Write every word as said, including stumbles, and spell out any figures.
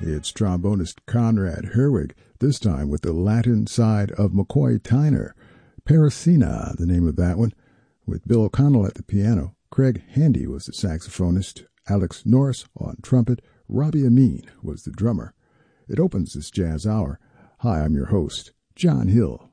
It's trombonist Conrad Herwig, this time with the Latin side of McCoy Tyner. Paracina, the name of that one, with Bill O'Connell at the piano. Craig Handy was the saxophonist. Alex Norris on trumpet. Robbie Amin was the drummer. It opens this jazz hour. Hi, I'm your host, John Hill.